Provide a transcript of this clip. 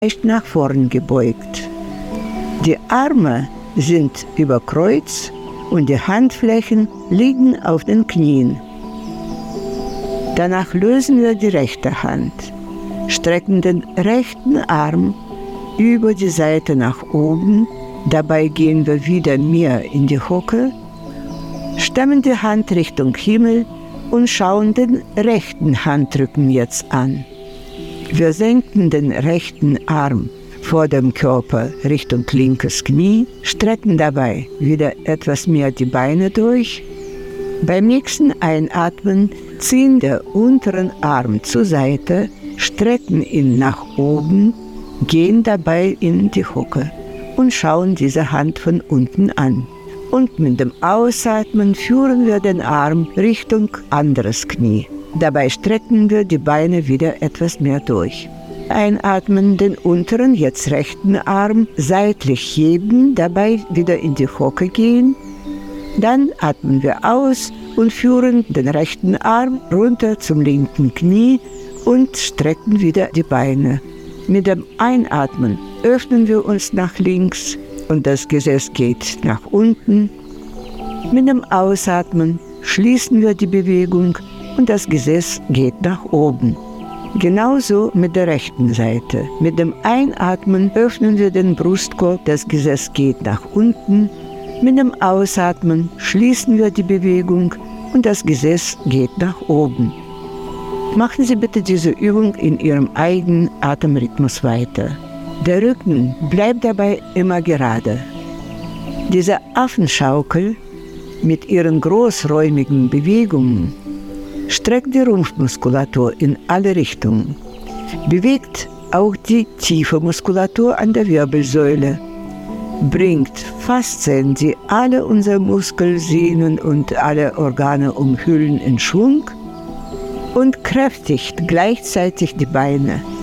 leicht nach vorn gebeugt. Die Arme sind über Kreuz und die Handflächen liegen auf den Knien. Danach lösen wir die rechte Hand, strecken den rechten Arm über die Seite nach oben. Dabei gehen wir wieder mehr in die Hocke, stemmen die Hand Richtung Himmel und schauen den rechten Handrücken jetzt an. Wir senken den rechten Arm vor dem Körper Richtung linkes Knie, strecken dabei wieder etwas mehr die Beine durch. Beim nächsten Einatmen ziehen den unteren Arm zur Seite, strecken ihn nach oben, gehen dabei in die Hocke und schauen diese Hand von unten an. Und mit dem Ausatmen führen wir den Arm Richtung anderes Knie. Dabei strecken wir die Beine wieder etwas mehr durch. Einatmen, den unteren, jetzt rechten Arm seitlich heben, dabei wieder in die Hocke gehen. Dann atmen wir aus und führen den rechten Arm runter zum linken Knie und strecken wieder die Beine. Mit dem Einatmen öffnen wir uns nach links und das Gesäß geht nach unten. Mit dem Ausatmen schließen wir die Bewegung und das Gesäß geht nach oben. Genauso mit der rechten Seite. Mit dem Einatmen öffnen wir den Brustkorb, das Gesäß geht nach unten. Mit dem Ausatmen schließen wir die Bewegung und das Gesäß geht nach oben. Machen Sie bitte diese Übung in Ihrem eigenen Atemrhythmus weiter. Der Rücken bleibt dabei immer gerade. Diese Affenschaukel mit ihren großräumigen Bewegungen streckt die Rumpfmuskulatur in alle Richtungen, bewegt auch die tiefe Muskulatur an der Wirbelsäule, bringt Faszien, die alle unsere Muskeln, Sehnen und alle Organe umhüllen, in Schwung und kräftigt gleichzeitig die Beine.